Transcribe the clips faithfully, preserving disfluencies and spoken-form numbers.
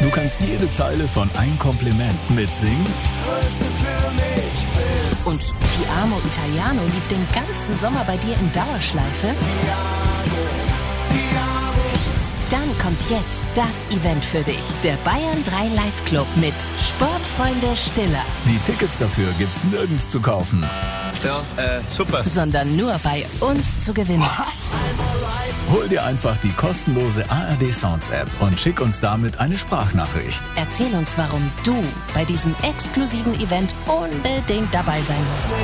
Du kannst jede Zeile von Ein Kompliment mitsingen. Und Ti amo Italiano lief den ganzen Sommer bei dir in Dauerschleife? Dann kommt jetzt das Event für dich. Der Bayern drei Live Club mit Sportfreunde Stiller. Die Tickets dafür gibt's nirgends zu kaufen. Ja, äh, super. Sondern nur bei uns zu gewinnen. Was? Hol dir einfach die kostenlose A R D Sounds App und schick uns damit eine Sprachnachricht. Erzähl uns, warum du bei diesem exklusiven Event unbedingt dabei sein musst.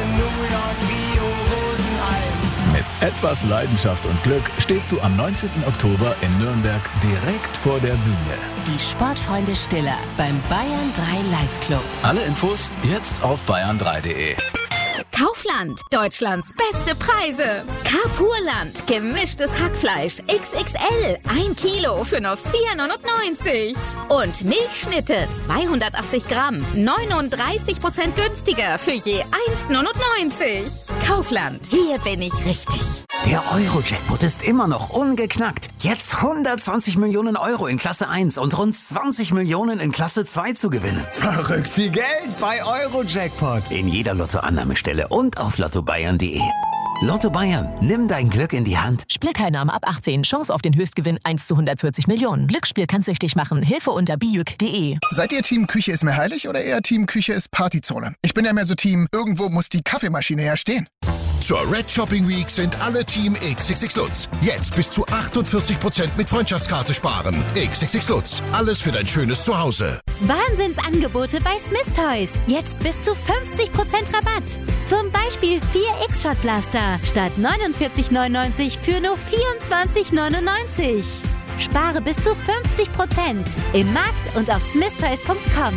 Mit etwas Leidenschaft und Glück stehst du am neunzehnten Oktober in Nürnberg direkt vor der Bühne. Die Sportfreunde Stiller beim Bayern drei Live Club. Alle Infos jetzt auf bayern drei punkt de. Kaufland, Deutschlands beste Preise. Carpurland, gemischtes Hackfleisch X X L, ein Kilo für nur vier neunundneunzig. Und Milchschnitte, zweihundertachtzig Gramm, neununddreißig Prozent günstiger für je eins neunundneunzig. Kaufland, hier bin ich richtig. Der Euro-Jackpot ist immer noch ungeknackt. Jetzt hundertzwanzig Millionen Euro in Klasse eins und rund zwanzig Millionen in Klasse zwei zu gewinnen. Verrückt viel Geld bei Euro-Jackpot. In jeder Lottoannahmestelle und auf lotto bayern punkt de. Lotto Bayern, nimm dein Glück in die Hand. Spielteilnahme ab achtzehn. Chance auf den Höchstgewinn eins zu hundertvierzig Millionen. Glücksspiel kann süchtig machen. Hilfe unter bijuk punkt de. Seid ihr Team Küche ist mir heilig oder eher Team Küche ist Partyzone? Ich bin ja mehr so Team, irgendwo muss die Kaffeemaschine ja stehen. Zur Red Shopping Week sind alle Team X X X Lutz. Jetzt bis zu achtundvierzig Prozent mit Freundschaftskarte sparen. X X X Lutz. Alles für dein schönes Zuhause. Wahnsinnsangebote bei Smith Toys. Jetzt bis zu fünfzig Prozent Rabatt. Zum Beispiel vier X-Shot-Blaster statt neunundvierzig neunundneunzig für nur vierundzwanzig neunundneunzig. Spare bis zu fünfzig Prozent im Markt und auf smith toys punkt com.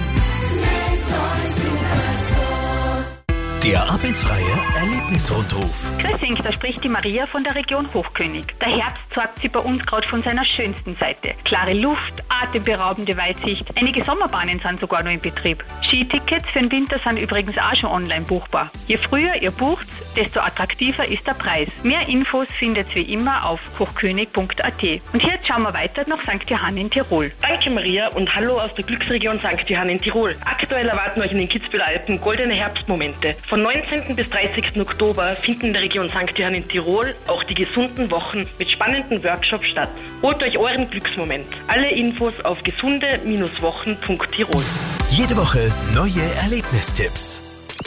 Der arbeitsfreie Erlebnisrundruf. Grüß dich, da spricht die Maria von der Region Hochkönig. Der Herbst zeigt sich bei uns gerade von seiner schönsten Seite. Klare Luft, atemberaubende Weitsicht. Einige Sommerbahnen sind sogar noch in Betrieb. Skitickets für den Winter sind übrigens auch schon online buchbar. Je früher ihr bucht, desto attraktiver ist der Preis. Mehr Infos findet ihr wie immer auf hochkönig punkt a t. Und jetzt schauen wir weiter nach Sankt Johann in Tirol. Danke Maria und hallo aus der Glücksregion Sankt Johann in Tirol. Aktuell erwarten euch in den Kitzbüheler Alpen goldene Herbstmomente. Von neunzehnten bis dreißigsten Oktober finden in der Region Sankt Johann in Tirol auch die gesunden Wochen mit spannenden Workshops statt. Holt euch euren Glücksmoment. Alle Infos auf gesunde Wochen punkt tirol. Jede Woche neue Erlebnistipps.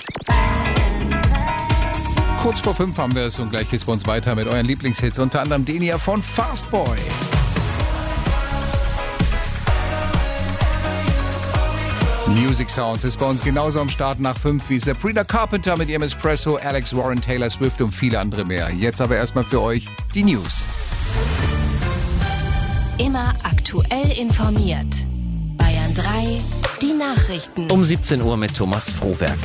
Kurz vor fünf haben wir es und gleich geht's bei uns weiter mit euren Lieblingshits, unter anderem den hier von Fastboy. Music Sounds ist bei uns genauso am Start nach fünf wie Sabrina Carpenter mit ihrem Espresso, Alex Warren, Taylor Swift und viele andere mehr. Jetzt aber erstmal für euch die News. Immer aktuell informiert. Bayern drei, die Nachrichten. Um siebzehn Uhr mit Thomas Frohwerk.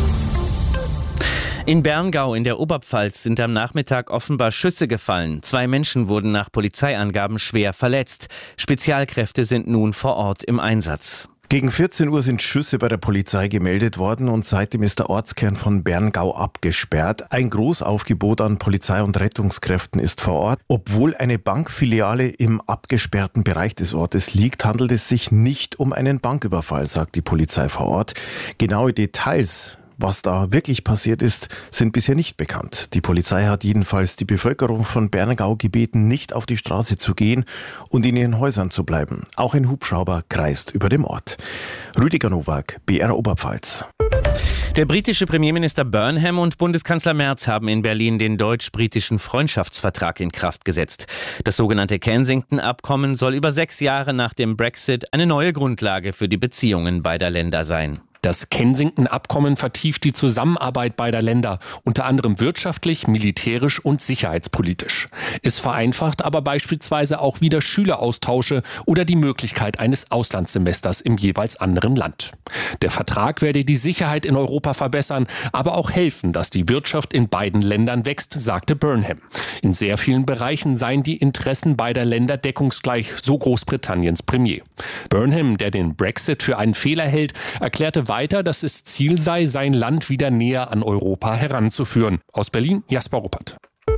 In Berngau in der Oberpfalz sind am Nachmittag offenbar Schüsse gefallen. Zwei Menschen wurden nach Polizeiangaben schwer verletzt. Spezialkräfte sind nun vor Ort im Einsatz. Gegen vierzehn Uhr sind Schüsse bei der Polizei gemeldet worden und seitdem ist der Ortskern von Berngau abgesperrt. Ein Großaufgebot an Polizei- und Rettungskräften ist vor Ort. Obwohl eine Bankfiliale im abgesperrten Bereich des Ortes liegt, handelt es sich nicht um einen Banküberfall, sagt die Polizei vor Ort. Genaue Details, was da wirklich passiert ist, sind bisher nicht bekannt. Die Polizei hat jedenfalls die Bevölkerung von Berngau gebeten, nicht auf die Straße zu gehen und in ihren Häusern zu bleiben. Auch ein Hubschrauber kreist über dem Ort. Rüdiger Nowak, B R Oberpfalz. Der britische Premierminister Burnham und Bundeskanzler Merz haben in Berlin den deutsch-britischen Freundschaftsvertrag in Kraft gesetzt. Das sogenannte Kensington-Abkommen soll über sechs Jahre nach dem Brexit eine neue Grundlage für die Beziehungen beider Länder sein. Das Kensington-Abkommen vertieft die Zusammenarbeit beider Länder, unter anderem wirtschaftlich, militärisch und sicherheitspolitisch. Es vereinfacht aber beispielsweise auch wieder Schüleraustausche oder die Möglichkeit eines Auslandssemesters im jeweils anderen Land. Der Vertrag werde die Sicherheit in Europa verbessern, aber auch helfen, dass die Wirtschaft in beiden Ländern wächst, sagte Burnham. In sehr vielen Bereichen seien die Interessen beider Länder deckungsgleich, so Großbritanniens Premier. Burnham, der den Brexit für einen Fehler hält, erklärte weiter, dass es Ziel sei, sein Land wieder näher an Europa heranzuführen. Aus Berlin, Jasper Ruppert.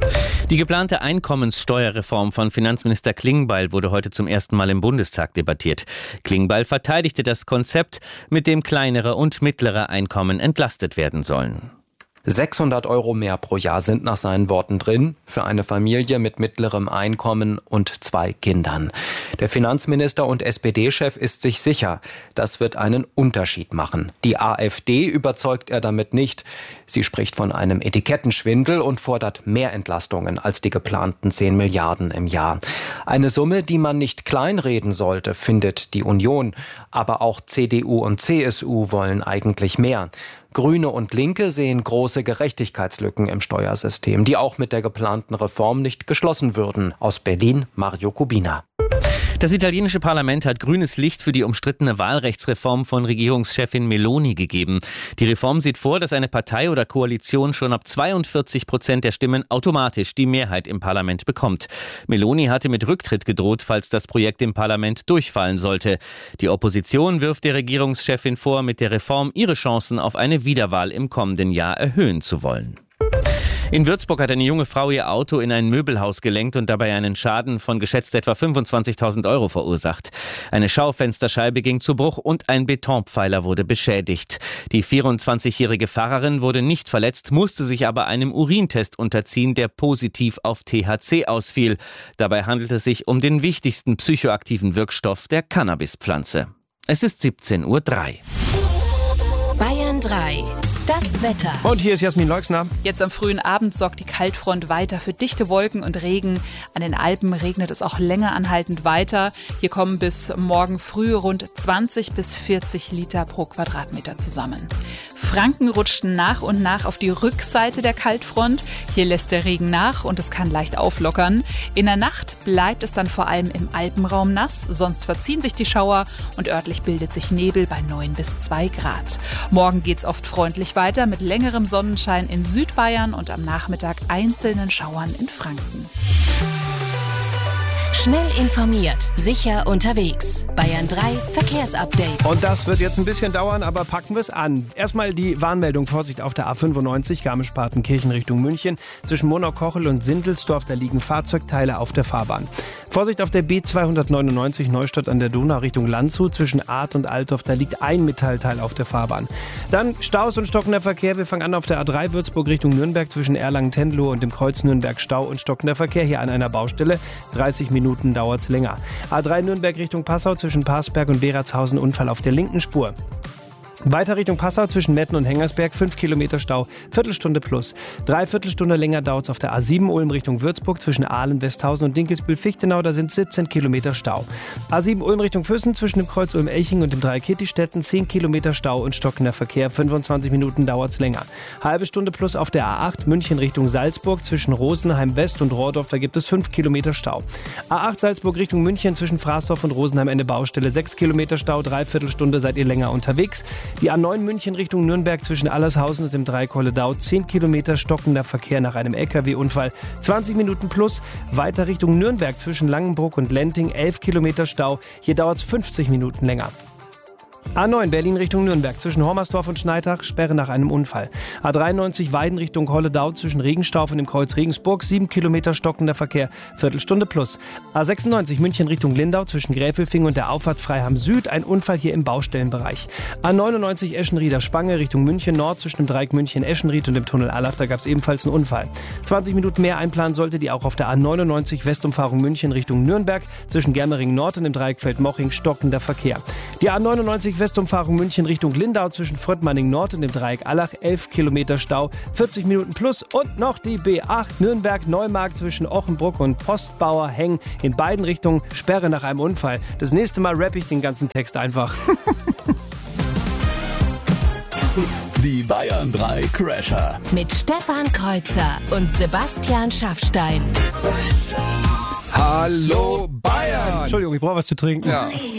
Die geplante Einkommenssteuerreform von Finanzminister Klingbeil wurde heute zum ersten Mal im Bundestag debattiert. Klingbeil verteidigte das Konzept, mit dem kleinere und mittlere Einkommen entlastet werden sollen. sechshundert Euro mehr pro Jahr sind nach seinen Worten drin für eine Familie mit mittlerem Einkommen und zwei Kindern. Der Finanzminister und S P D-Chef ist sich sicher, das wird einen Unterschied machen. Die AfD überzeugt er damit nicht. Sie spricht von einem Etikettenschwindel und fordert mehr Entlastungen als die geplanten zehn Milliarden im Jahr. Eine Summe, die man nicht kleinreden sollte, findet die Union. Aber auch C D U und C S U wollen eigentlich mehr. Grüne und Linke sehen große Gerechtigkeitslücken im Steuersystem, die auch mit der geplanten Reform nicht geschlossen würden. Aus Berlin, Mario Kubina. Das italienische Parlament hat grünes Licht für die umstrittene Wahlrechtsreform von Regierungschefin Meloni gegeben. Die Reform sieht vor, dass eine Partei oder Koalition schon ab zweiundvierzig Prozent der Stimmen automatisch die Mehrheit im Parlament bekommt. Meloni hatte mit Rücktritt gedroht, falls das Projekt im Parlament durchfallen sollte. Die Opposition wirft der Regierungschefin vor, mit der Reform ihre Chancen auf eine Wiederwahl im kommenden Jahr erhöhen zu wollen. In Würzburg hat eine junge Frau ihr Auto in ein Möbelhaus gelenkt und dabei einen Schaden von geschätzt etwa fünfundzwanzigtausend Euro verursacht. Eine Schaufensterscheibe ging zu Bruch und ein Betonpfeiler wurde beschädigt. Die vierundzwanzigjährige Fahrerin wurde nicht verletzt, musste sich aber einem Urintest unterziehen, der positiv auf T H C ausfiel. Dabei handelt es sich um den wichtigsten psychoaktiven Wirkstoff der Cannabispflanze. Es ist siebzehn Uhr drei. Bayern drei. Das Wetter. Und hier ist Jasmin Leuxner. Jetzt am frühen Abend sorgt die Kaltfront weiter für dichte Wolken und Regen. An den Alpen regnet es auch länger anhaltend weiter. Hier kommen bis morgen früh rund zwanzig bis vierzig Liter pro Quadratmeter zusammen. Franken rutscht nach und nach auf die Rückseite der Kaltfront. Hier lässt der Regen nach und es kann leicht auflockern. In der Nacht bleibt es dann vor allem im Alpenraum nass, sonst verziehen sich die Schauer und örtlich bildet sich Nebel bei neun bis zwei Grad. Morgen geht's oft freundlich weiter mit längerem Sonnenschein in Südbayern und am Nachmittag einzelnen Schauern in Franken. Schnell informiert, sicher unterwegs. Bayern drei Verkehrsupdate. Und das wird jetzt ein bisschen dauern, aber packen wir es an. Erstmal die Warnmeldung, Vorsicht auf der A fünfundneunzig, Garmisch-Partenkirchen Richtung München. Zwischen Monau-Kochel und Sindelsdorf, da liegen Fahrzeugteile auf der Fahrbahn. Vorsicht auf der B zweihundertneunundneunzig Neustadt an der Donau Richtung Landshut. Zwischen Arth und Altdorf, da liegt ein Metallteil auf der Fahrbahn. Dann Staus und stockender Verkehr. Wir fangen an auf der A drei Würzburg Richtung Nürnberg. Zwischen Erlangen-Tenlohe und dem Kreuz Nürnberg Stau und stockender Verkehr. Hier an einer Baustelle. dreißig Minuten dauert es länger. A drei Nürnberg Richtung Passau zwischen Parsberg und Beratshausen, Unfall auf der linken Spur. Weiter Richtung Passau zwischen Metten und Hengersberg, fünf Kilometer Stau, Viertelstunde plus. Dreiviertelstunde länger dauert es auf der A sieben Ulm Richtung Würzburg zwischen Aalen, Westhausen und Dinkelsbühl-Fichtenau, da sind siebzehn Kilometer Stau. A sieben Ulm Richtung Füssen zwischen dem Kreuz Ulm-Elching und dem Dreieck Kittistätten, zehn Kilometer Stau und stockender Verkehr, fünfundzwanzig Minuten dauert es länger. Halbe Stunde plus auf der A acht München Richtung Salzburg zwischen Rosenheim West und Rohrdorf, da gibt es fünf Kilometer Stau. A acht Salzburg Richtung München zwischen Fraßdorf und Rosenheim eine Baustelle, sechs Kilometer Stau, Dreiviertelstunde seid ihr länger unterwegs. Die A neun München Richtung Nürnberg zwischen Allershausen und dem Dreieck Holledau, zehn Kilometer stockender Verkehr nach einem L K W-Unfall, zwanzig Minuten plus. Weiter Richtung Nürnberg zwischen Langenbruck und Lenting, elf Kilometer Stau. Hier dauert es fünfzig Minuten länger. A neun Berlin Richtung Nürnberg zwischen Hommersdorf und Schneitach, Sperre nach einem Unfall. A dreiundneunzig Weiden Richtung Holledau zwischen Regenstauf und dem Kreuz Regensburg, sieben Kilometer stockender Verkehr, Viertelstunde plus. A sechsundneunzig München Richtung Lindau zwischen Gräfelfing und der Auffahrt Freiham Süd, ein Unfall hier im Baustellenbereich. A neunundneunzig Eschenrieder Spange Richtung München Nord zwischen dem Dreieck München Eschenried und dem Tunnel Allach, da gab es ebenfalls einen Unfall. zwanzig Minuten mehr einplanen solltet ihr auch auf der A neunundneunzig Westumfahrung München Richtung Nürnberg zwischen Germering Nord und dem Dreieck Feldmoching, stockender Verkehr. Die A neunundneunzig Westumfahrung München Richtung Lindau zwischen Fröttmanning Nord und dem Dreieck Allach, elf Kilometer Stau, vierzig Minuten plus. Und noch die B acht Nürnberg Neumarkt zwischen Ochenbruck und Postbauer Heng, in beiden Richtungen Sperre nach einem Unfall. Das nächste Mal rappe ich den ganzen Text einfach. Die Bayern drei Crasher. Mit Stefan Kreuzer und Sebastian Schaffstein. Hallo Bayern! Entschuldigung, ich brauche was zu trinken. Ja.